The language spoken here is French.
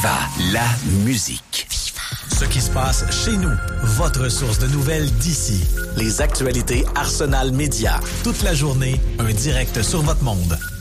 Viva la musique. Ce qui se passe chez nous. Votre source de nouvelles d'ici. Les actualités Arsenal Média. Toute la journée, un direct sur votre monde.